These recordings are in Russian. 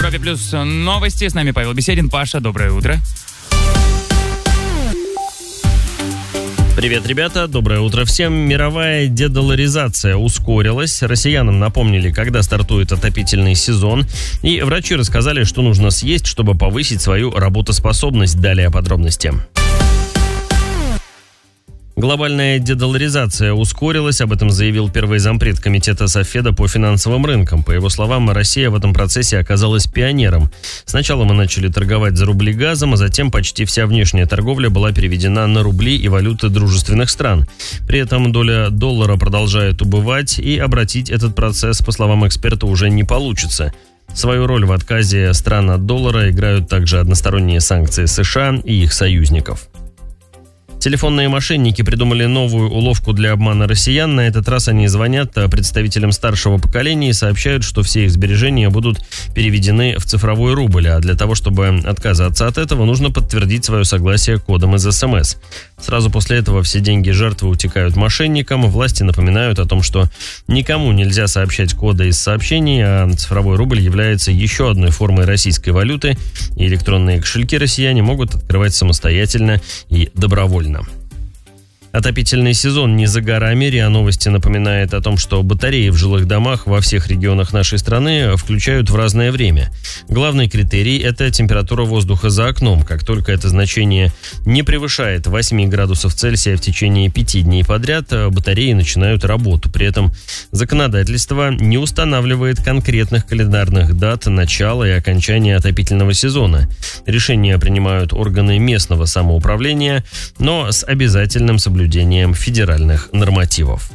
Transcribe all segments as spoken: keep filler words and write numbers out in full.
Европе Плюс новости. С нами Павел Беседин. Паша, доброе утро. Привет, ребята, доброе утро всем. Мировая дедоларизация ускорилась. Россиянам напомнили, когда стартует отопительный сезон. И врачи рассказали, что нужно съесть, чтобы повысить свою работоспособность. Далее подробности. Глобальная дедоларизация ускорилась, об этом заявил первый зампред комитета Софеда по финансовым рынкам. По его словам, Россия в этом процессе оказалась пионером. Сначала мы начали торговать за рубли газом, а затем почти вся внешняя торговля была переведена на рубли и валюты дружественных стран. При этом доля доллара продолжает убывать, и обратить этот процесс, по словам эксперта, уже не получится. Свою роль в отказе стран от доллара играют также односторонние санкции США и их союзников. Телефонные мошенники придумали новую уловку для обмана россиян. На этот раз они звонят представителям старшего поколения и сообщают, что все их сбережения будут переведены в цифровой рубль. А для того, чтобы отказаться от этого, нужно подтвердить свое согласие кодом из эс эм эс. Сразу после этого все деньги жертвы утекают мошенникам. Власти напоминают о том, что никому нельзя сообщать коды из сообщений, а цифровой рубль является еще одной формой российской валюты, и электронные кошельки россияне могут открывать самостоятельно и добровольно. Отопительный сезон не за горами. РИА Новости напоминает о том, что батареи в жилых домах во всех регионах нашей страны включают в разное время. Главный критерий – это температура воздуха за окном. Как только это значение не превышает восемь градусов Цельсия в течение пяти дней подряд, батареи начинают работу. При этом законодательство не устанавливает конкретных календарных дат начала и окончания отопительного сезона. Решения принимают органы местного самоуправления, но с обязательным соблюдением федеральных нормативов.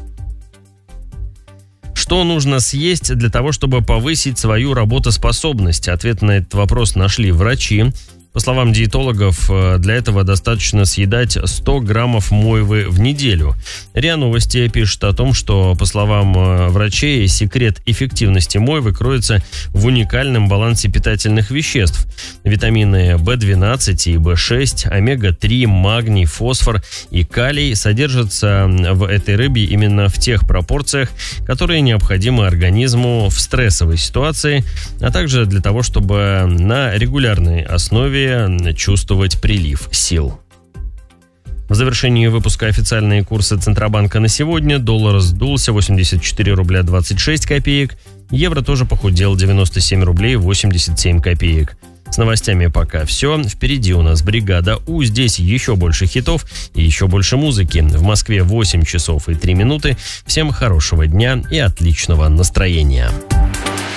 Что нужно съесть для того, чтобы повысить свою работоспособность? Ответ на этот вопрос нашли врачи. По словам диетологов, для этого достаточно съедать сто граммов мойвы в неделю. РИА Новости пишет о том, что, по словам врачей, секрет эффективности мойвы кроется в уникальном балансе питательных веществ. Витамины бэ двенадцать и бэ шесть, омега три, магний, фосфор и калий содержатся в этой рыбе именно в тех пропорциях, которые необходимы организму в стрессовой ситуации, а также для того, чтобы на регулярной основе чувствовать прилив сил. В завершении выпуска официальные курсы Центробанка на сегодня. Доллар сдулся восемьдесят четыре рубля двадцать шесть копеек. Евро тоже похудел девяносто семь рублей восемьдесят семь копеек. С новостями пока все. Впереди у нас бригада У. Здесь еще больше хитов и еще больше музыки. В Москве восемь часов и три минуты. Всем хорошего дня и отличного настроения.